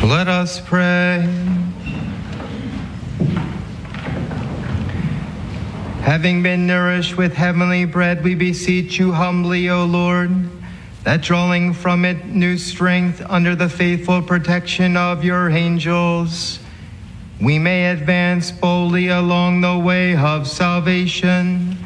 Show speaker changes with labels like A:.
A: Let us pray. Having been nourished with heavenly bread, we beseech you humbly, O Lord, that drawing from it new strength under the faithful protection of your angels, we may advance boldly along the way of salvation